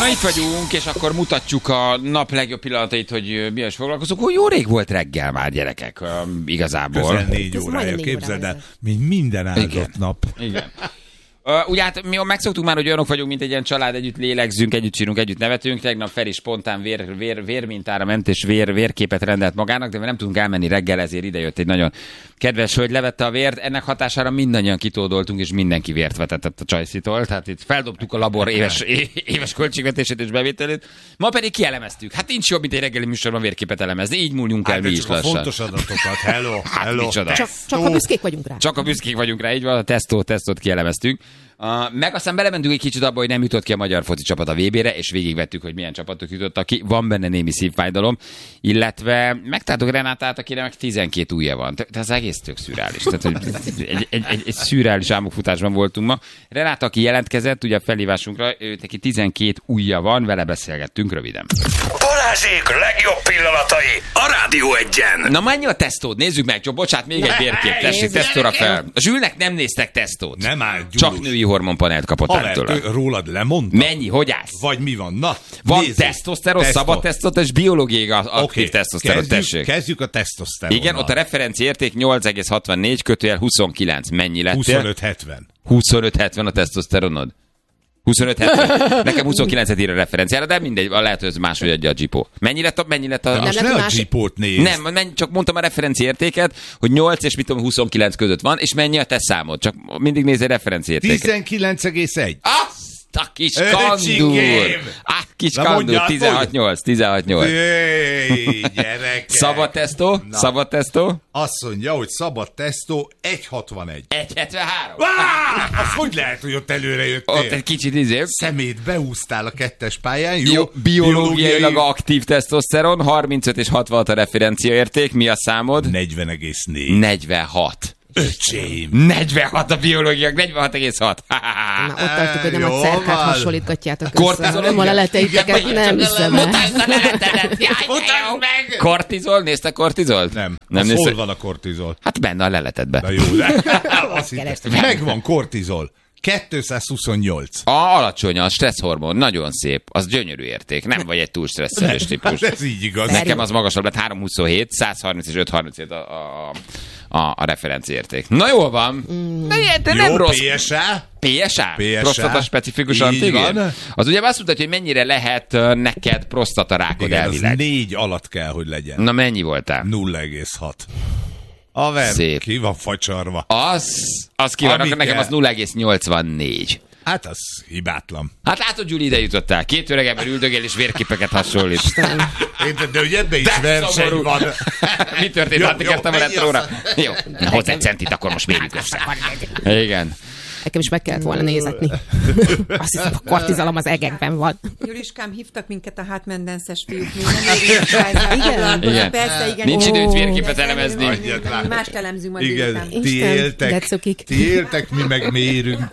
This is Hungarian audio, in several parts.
Na itt vagyunk, és akkor mutatjuk a nap legjobb pillanatait, hogy mi is foglalkozunk. Hogy jó rég volt reggel már, gyerekek, igazából. Közel 4 órája, képzeld el, mint minden áldott nap. Igen. Ugye hát mi megszoktuk már, hogy olyanok vagyunk, mint egy ilyen család, együtt lélegzünk, együtt sírunk, együtt nevetünk. Tegnap Feri spontán vérmintára ment, és vérképet rendelt magának, de nem tudunk elmenni reggel, ezért idejött egy nagyon kedves hölgy, levette a vért. Ennek hatására mindannyian kitódoltunk, és mindenki vért vetetett a Csajszitól. Tehát itt feldobtuk a labor éves költségvetését és bevételét. Ma pedig kielemeztük. Hát nincs jobb, mint egy reggeli műsorban vérképet elemezni. Így múljunk el mi is lassan. Fontos adatokat, hello. Csak a büszkék vagyunk rá. Csak a büszkék vagyunk rá, így van, a tesztot kielemeztük. Meg aztán belementünk egy kicsit abba, hogy nem jutott ki a magyar foci csapat a VB-re, és végigvettük, hogy milyen csapatok jutottak ki. Van benne némi szívfájdalom, illetve megtaláltuk Renátát, akinek meg 12 ujja van. Ez egész tök szürreális. Tehát, hogy egy szürreális álmokfutásban voltunk ma. Renáta, aki jelentkezett, ugye a felhívásunkra, őt neki 12 ujja van, vele beszélgettünk röviden. Balázsék legjobb pillanatai a Rádió 1-en. Na mennyi a tesztód? Nézzük meg, csak bocsánat, még egy vérkép. Tessék, tesztóra fel. A Zsülnek nem néztek tesztót. Nem áll, Gyulus. Csak női hormonpanelt kapott tőle. Rólad lemondta? Mennyi? Hogy állsz? Vagy mi van? Na, van tesztoszteron, szabad tesztoszteron és biológiai aktív tesztoszteron, tessék. Kezdjük a tesztoszteronnal. Igen, ott a referencia érték 8,64 kötőjel 29. Mennyi lettél? 25,70. 25,70 a tesztoszteronod. 25,70. Nekem 29-et ír a referenciára, de mindegy, lehet, hogy ez máshogy adja a Gipó. Mennyi lett a... Most ne a Gipót nézd. Nem, csak mondtam a referencia értéket, hogy 8 és mit tudom, 29 között van, és mennyi a te számod. Csak mindig nézz egy referencia értéket. 19,1. A kis kandúr! Kis kandúr, 16,8. Gyereke! Szabad tesztó? Azt mondja, hogy szabad tesztó 1,61. 1,73. Az hogy lehet, hogy ott előre jöttél? Ott egy kicsit izébb. Szemét beúsztál a 2-es pályán. Jó, biológiailag aktív tesztoszteron, 35 és 66 a referencia érték. Mi a számod? 40,4. 46. Öcsém. 46 a biológiák, 46,6. Na, ott tartok, hogy nem a cerkát hasonlítgatjátok Kortizol, nem a leleteiteket, nem hiszem el. Mutasd a leletedet, mutasd meg! Kortizol? Nézte kortizolt? Nem. Hol van a kortizol? Hát benne a leletedben. Na jó, de megvan kortizol. 228. Alacsony a stresszhormon, nagyon szép. Az gyönyörű érték. Nem vagy egy túl stresszelős típus. Ez így igaz. Nekem az magasabb lett, 327, 130 és 537 a referenciérték. Na jól van. De nem rossz. PSA? PSA? Prostata specifikus antigén? Az ugye azt mutatja, hogy mennyire lehet neked prostatarákod elvileg. Az 4 alatt kell, hogy legyen. Na mennyi voltál? 0,6. Haver, ki van facsarva? Az ki van, akkor nekem az 0,84. Hát az hibátlan. Hát látod, Gyuli, ide jutottál. 2 öregember üldögél és vérképeket hasonlít. De hogy ebben is verseny van. Mi történt? Hát kértem a retróra. Jó, hozzá egy centit, akkor most mérjük össze. Igen. Nekem is meg kellett volna nézetni. Azt hiszem, a kortizalom az egekben van. Juliskám, hívtak minket a hátmendences fiúk. Igen. Persze, igen. Nincs időt vérképet elemezni. Mást elemzünk majd délután. Ti éltek, mi meg mérünk.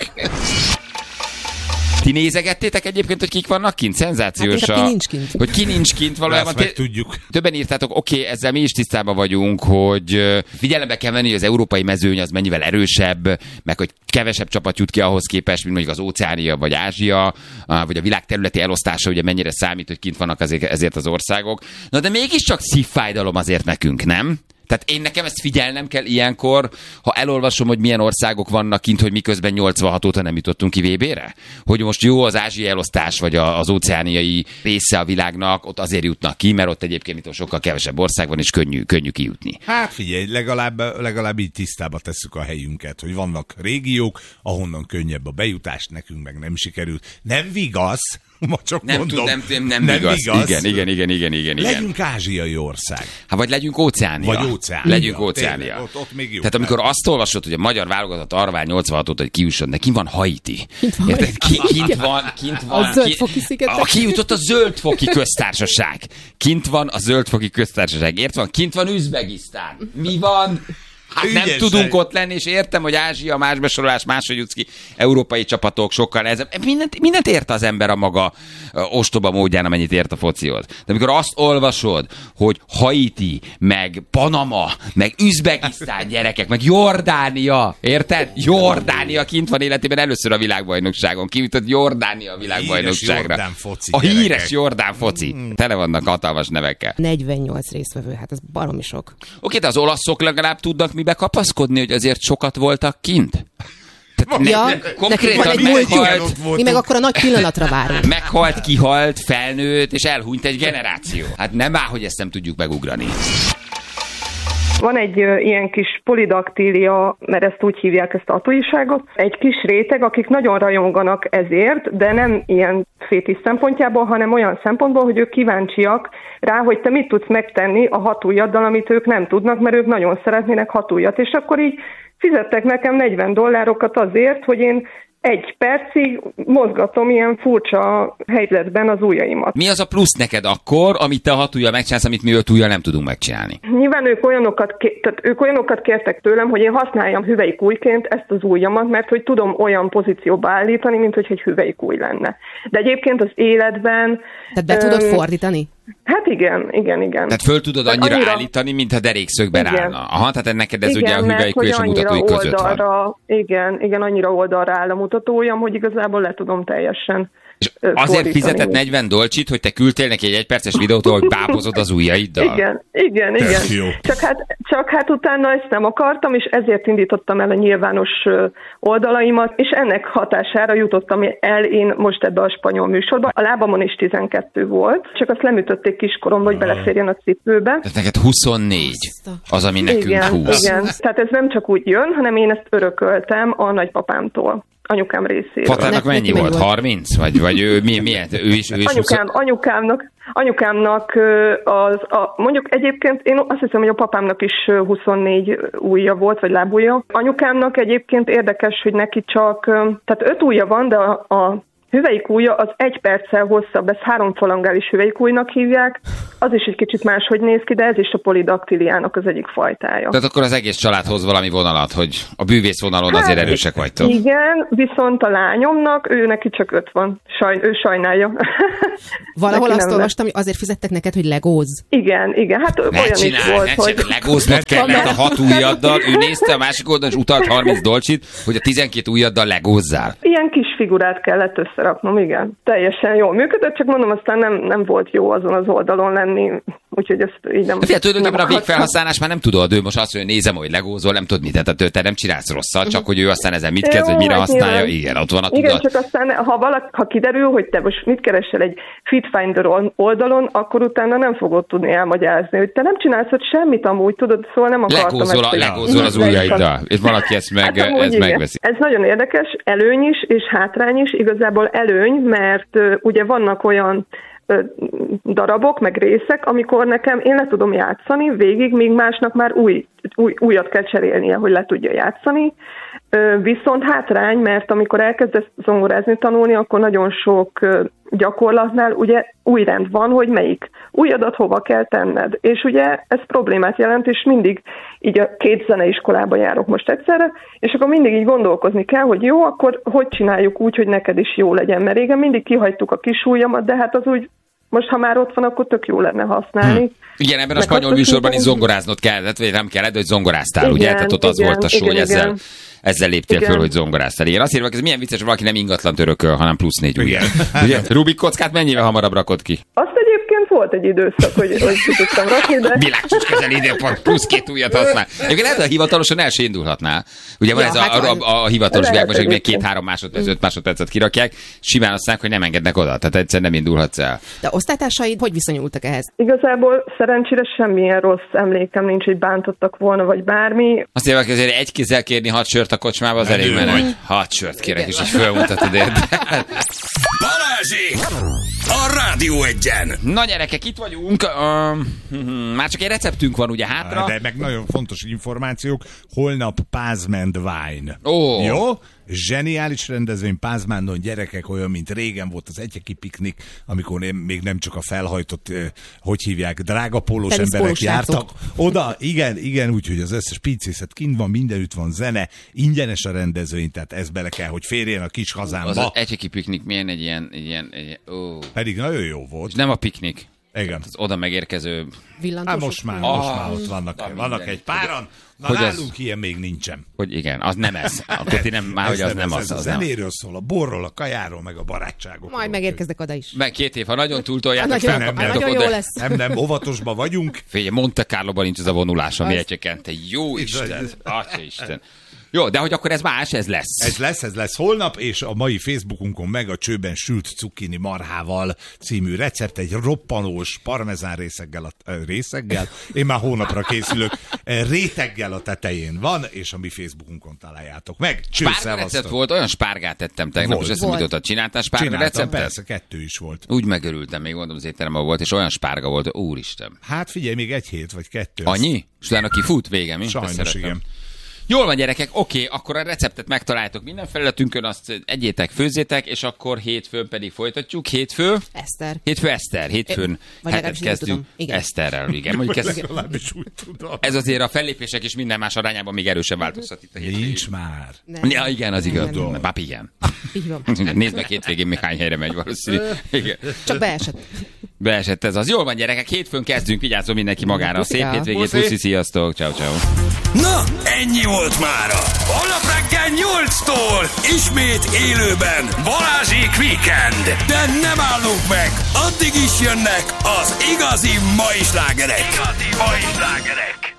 Ti nézegettétek egyébként, hogy kik vannak kint? Szenzációs. Hát, ki nincs kint. Hogy ki nincs kint valójában. Tudjuk. Többen írtátok, oké, ezzel mi is tisztában vagyunk, hogy figyelembe kell venni, hogy az európai mezőny az mennyivel erősebb, meg hogy kevesebb csapat jut ki ahhoz képest, mint mondjuk az Óceánia vagy Ázsia, vagy a világ területi elosztása, ugye mennyire számít, hogy kint vannak ezért az országok. Na de mégiscsak szívfájdalom azért nekünk, nem? Tehát én nekem ezt figyelnem kell ilyenkor, ha elolvasom, hogy milyen országok vannak kint, hogy miközben 86 óta nem jutottunk ki VB-re? Hogy most jó az ázsiai elosztás, vagy az óceániai része a világnak, ott azért jutnak ki, mert ott egyébként itt sokkal kevesebb ország van, és könnyű kijutni. Hát figyelj, legalább így tisztába tesszük a helyünket, hogy vannak régiók, ahonnan könnyebb a bejutás, nekünk meg nem sikerült. Nem vigasz, ma csak nem mondom. Nem igaz. Igen. Legyünk ázsiai ország. Hát vagy legyünk Óceánia. Vagy Óceánia. Legyünk Óceánia. Ott még jó. Tehát amikor azt olvasod, hogy a magyar válogatott arvál 86 óta, hogy kiusson, de kint van Haiti. Kint van. A zöldfoki szigetek. Kijutott a zöldfoki köztársaság. Kint van a zöldfoki köztársaság. Kint van Üzbegisztán. Mi van? Hát nem tudunk ott lenni, és értem, hogy Ázsia, más besorolás, máshogy jutsz ki, európai csapatok sokkal ez. Mindent ért az ember a maga ostoba módján, amennyit ért a focihoz. De amikor azt olvasod, hogy Haiti, meg Panama, meg Üzbegisztán gyerekek, meg Jordánia, érted? Jordánia kint van életében először a világbajnokságon. Kijutott Jordánia a világbajnokságra. A híres Jordán foci. Tele vannak hatalmas nevekkel. 48 résztvevő, hát ez baromi sok. Oké, de az olaszok legalább tudnak mibe kapaszkodni, hogy azért sokat voltak kint? Konkrétan meghalt. Mi meg akkor a nagy pillanatra várunk. Meghalt, kihalt, felnőtt, és elhunyt egy generáció. Hát nem áll, hogy ezt nem tudjuk megugrani. Van egy ilyen kis polidaktília, mert ezt úgy hívják, ezt a tatuiságot. Egy kis réteg, akik nagyon rajonganak ezért, de nem ilyen fétisz szempontjából, hanem olyan szempontból, hogy ők kíváncsiak rá, hogy te mit tudsz megtenni a hatujjaddal, amit ők nem tudnak, mert ők nagyon szeretnének hatujjat. És akkor így fizettek nekem $40 azért, hogy én 1 percig mozgatom ilyen furcsa helyzetben az ujjaimat. Mi az a plusz neked akkor, amit te a hatujjal megcsinálsz, amit mi 5 ujjal nem tudunk megcsinálni? Nyilván ők olyanokat kértek tőlem, hogy én használjam hüvelykújként ezt az ujjamat, mert hogy tudom olyan pozícióba állítani, mint hogy egy hüvelykúj lenne. De egyébként az életben... Tehát be tudod fordítani? Hát igen. Tehát föl tudod annyira állítani, mintha derékszögben állna. Aha, tehát neked ez ugye a hüvelykúj és a mutatói között van. Igen, annyira oldalra áll a mutatójam, hogy igazából le tudom teljesen és azért fizetett $40, hogy te küldtél neki egy 1 perces videót, hogy bábozod az ujjaiddal? Igen. Csak hát utána ezt nem akartam, és ezért indítottam el a nyilvános oldalaimat, és ennek hatására jutottam el én most ebbe a spanyol műsorba. A lábamon is 12 volt, csak azt lemütötték kiskoromba, hogy beleférjen a cipőbe. Tehát neked 24 az, ami nekünk 20. Igen, tehát ez nem csak úgy jön, hanem én ezt örököltem a nagypapámtól. Anyukám részéről. Patának mennyi volt? 30? Vagy ő milyen? Ő is anyukámnak mondjuk egyébként én azt hiszem, hogy a papámnak is 24 ujja volt, vagy lábujja. Anyukámnak egyébként érdekes, hogy neki csak, tehát 5 ujja van, de a hüvelykújja az 1 perccel hosszabb, ezt 3 falangális hüvelykújnak hívják, az is egy kicsit máshogy néz ki, de ez is a polidaktiliának az egyik fajtája. Tehát akkor az egész család hoz valami vonalat, hogy a bűvész vonalon azért erősek vagytok. Igen, viszont a lányomnak, ő neki csak 5 van. Ő sajnálja. Valahol azt olvastam, hogy azért fizettek neked, hogy legózz. Igen, hát olyan is volt, hogy... Legóznod kellett a 6 ujjaddal, ő nézte a másik oldalon, és utalt $30, hogy a 12 ujjaddal legózzál. Ilyen kis figurát kellett összeraknom, igen. Teljesen jól működött, csak mondom, aztán nem volt jó azon az oldalon lenni, úgyhogy ezt így nem... Tulajdonképpen a végfelhasználás már nem tudod, ő most azt mondja, nézem, hogy legózol, nem tudod mit, tehát te nem csinálsz rosszat, csak hogy ő aztán ezen mit kezd, hogy mire használja, igen, ott van a tudat. Igen, csak aztán, ha kiderül, hogy te most mit keresel egy Fitfinder oldalon, akkor utána nem fogod tudni elmagyarázni, hogy te nem csinálsz ott semmit amúgy, tudod, szóval nem akartam ezt. Legózol az ujjaiddal, és valaki ezt megveszi. Ez nagyon érdekes, előny is, és hátrány is, igazából előny, mert ugye vannak olyan darabok, meg részek, amikor nekem én le tudom játszani végig, míg másnak már újat kell cserélnie, hogy le tudja játszani. Viszont hátrány, mert amikor elkezdesz zongorázni tanulni, akkor nagyon sok gyakorlatnál ugye új rend van, hogy melyik ujjadat hova kell tenned. És ugye ez problémát jelent, és mindig így a 2 zeneiskolába járok most egyszerre, és akkor mindig így gondolkozni kell, hogy jó, akkor hogy csináljuk úgy, hogy neked is jó legyen. Mert régen mindig kihagytuk a kis ujjamat, de hát az úgy most, ha már ott van, akkor tök jó lenne használni. Igen, ebben a spanyol műsorban is zongoráznod kellett, vagy nem kellett, hogy zongoráztál, igen, ugye? Tehát ott az volt a show, hogy ezzel léptél föl, hogy zongoráztál. Igen, azt írva, ez milyen vicces, hogy valaki nem ingatlant örököl, hanem plusz 4 ujjal. Ugye? Rubik kockát mennyivel hamarabb rakod ki? Azt egyébként volt egy időszak, hogy ki tudtam rakni, de... Világcsúcskezelő időpont, plusz 2 ujjat használ. Egyébként lehet, hogy hivatalosan el se indulhatnál. Ugye van ez a hivatalos világban, hogy még 2-3 másodperc, 5 másodpercet kirakják, simán azt mondják, hogy nem engednek oda, tehát egyszer nem indulhatsz el. De osztálytársaid hogy viszonyultak ehhez? Igazából szerencsére semmilyen rossz emlékem nincs, hogy bántottak volna, vagy bármi. Azt mondják, hogy azért egy kézzel kérni 6 sört a kocsmába, az elég menő. 6 sört kérek, és így fölmutatod érde. Balázsék! A Rádió Egyen! Na gyerekek, itt vagyunk. Már csak egy receptünk van ugye hátra. De meg nagyon fontos információk. Holnap Pázmend Wine. Ó. Jó? zseniális rendezvény, Pázmándon gyerekek, olyan, mint régen volt az Egyeki piknik, amikor még nem csak a felhajtott, hogy hívják, drága pólós emberek jártak oda. Igen, úgyhogy az összes pincészet kint van, mindenütt van zene, ingyenes a rendezvény, tehát ez bele kell, hogy férjen a kis hazámba. Az Egyeki piknik milyen egy ilyen Pedig nagyon jó volt. És nem a piknik. Igen. Az oda megérkező Villantósok. Most már ott vannak egy páran. Na, hogy nálunk ilyen még nincsen. Hogy igen, az nem ez. Akkor ti nem, már hogy az nem az. Ez a zenéről szól, a borról, a kajáról, meg a barátságokról. Majd megérkeznek oda is. Meg 2 év, ha nagyon túltoljátok, Nagyon jó lesz. Nem, óvatosban vagyunk. Figyelj, Monte Carloban nincs ez a vonulás, ami egyekente. Jó Isten, Atya Isten. Jó, de hogy akkor ez más, ez lesz. Ez lesz holnap, és a mai Facebookunkon meg a csőben sült cukkini marhával című recept, egy roppanós parmezán részeggel, én már hónapra készülök, réteggel a tetején van, és a mi Facebookunkon találjátok meg. Spárga recept volt, olyan spárgát tettem tegnap, és ezt mit csináltál spárga receptet? Persze, 2 is volt. Úgy megörültem, még mondom, az étteremben volt, és olyan spárga volt, úristen. Hát figyelj, még 1 hét vagy 2. Annyi? És utána kifut vége, mi? Sajnos igen. Jól van, gyerekek, oké, akkor a receptet megtaláltok minden felületünkön, azt egyétek, főzzétek, és akkor hétfőn pedig folytatjuk. Hétfőn Eszter. Hétfőn hetet kezdünk Eszterrel, igen. Mondjuk ez azért a fellépések és minden más arányában még erősen változhat itt a hétfőn. Nincs már. Ja, igen, az igaz. Papi, igen. Nézd meg hétvégén még hány helyre megy valószínű. Igen. Csak Beesett ez az. Jól van, gyerekek, hétfőn kezdünk, vigyázzon mindenki magára. Szép hétvégét, puszi, sziasztok, ciao. Na, ennyi volt mára. Holnap reggel 8-tól ismét élőben Balázsék Weekend. De nem állunk meg, addig is jönnek az igazi mai slágerek.